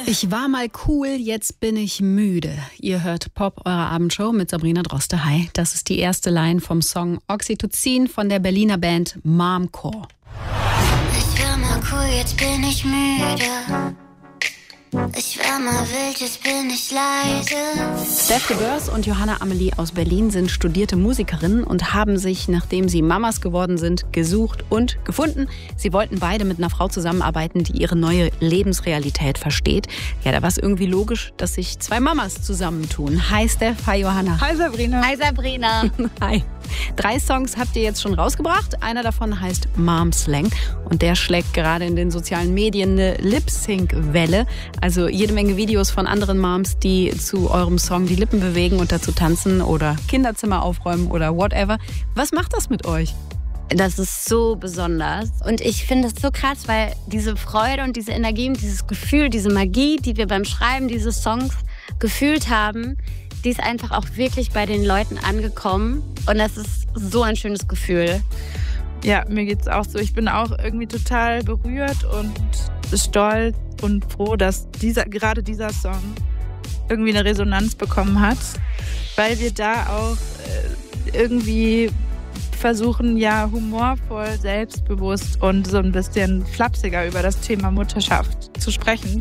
Ich war mal cool, jetzt bin ich müde. Ihr hört Pop, eure Abendshow mit Sabrina Droste. Hi, das ist die erste Line vom Song Oxytocin von der Berliner Band Momcore. Ich war mal cool, jetzt bin ich müde. Ich war mal wild, jetzt bin ich leise. Steph de Boers und Johanna Amelie aus Berlin sind studierte Musikerinnen und haben sich, nachdem sie Mamas geworden sind, gesucht und gefunden. Sie wollten beide mit einer Frau zusammenarbeiten, die ihre neue Lebensrealität versteht. Ja, da war es irgendwie logisch, dass sich zwei Mamas zusammentun. Hi Steph, hi Johanna. Hi Sabrina. Hi Sabrina. Hi. 3 Songs habt ihr jetzt schon rausgebracht. Einer davon heißt Mom Slang und der schlägt gerade in den sozialen Medien eine Lip-Sync-Welle. Also jede Menge Videos von anderen Moms, die zu eurem Song die Lippen bewegen und dazu tanzen oder Kinderzimmer aufräumen oder whatever. Was macht das mit euch? Das ist so besonders und ich finde es so krass, weil diese Freude und diese Energie und dieses Gefühl, diese Magie, die wir beim Schreiben dieses Songs gefühlt haben, die ist einfach auch wirklich bei den Leuten angekommen und das ist so ein schönes Gefühl. Ja, mir geht's auch so. Ich bin auch irgendwie total berührt und stolz und froh, dass gerade dieser Song irgendwie eine Resonanz bekommen hat, weil wir da auch irgendwie versuchen, ja, humorvoll, selbstbewusst und so ein bisschen flapsiger über das Thema Mutterschaft zu sprechen.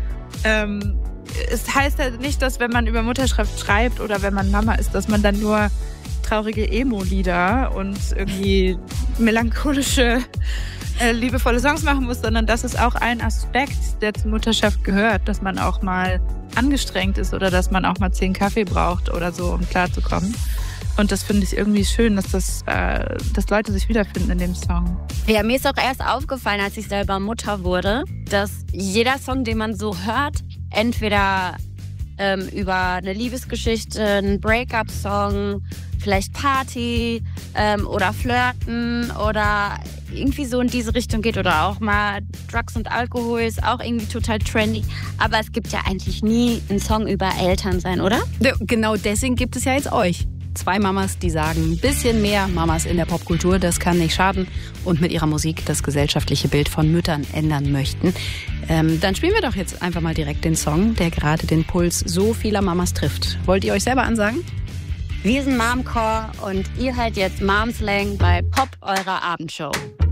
Es heißt ja nicht, dass wenn man über Mutterschaft schreibt oder wenn man Mama ist, dass man dann nur traurige Emo-Lieder und irgendwie melancholische, liebevolle Songs machen muss, sondern dass es auch ein Aspekt, der zur Mutterschaft gehört, dass man auch mal angestrengt ist oder dass man auch mal 10 Kaffee braucht oder so, um klarzukommen. Und das finde ich irgendwie schön, dass Leute sich wiederfinden in dem Song. Ja, mir ist auch erst aufgefallen, als ich selber Mutter wurde, dass jeder Song, den man so hört, entweder über eine Liebesgeschichte, einen Break-up-Song, vielleicht Party oder Flirten oder irgendwie so in diese Richtung geht oder auch mal Drugs und Alkohol ist auch irgendwie total trendy. Aber es gibt ja eigentlich nie einen Song über Elternsein, oder? Ja, genau deswegen gibt es ja jetzt euch. 2 Mamas, die sagen, ein bisschen mehr Mamas in der Popkultur, das kann nicht schaden und mit ihrer Musik das gesellschaftliche Bild von Müttern ändern möchten. Dann spielen wir doch jetzt einfach mal direkt den Song, der gerade den Puls so vieler Mamas trifft. Wollt ihr euch selber ansagen? Wir sind Momcore und ihr hört jetzt Mom Slang bei Pop, eurer Abendshow.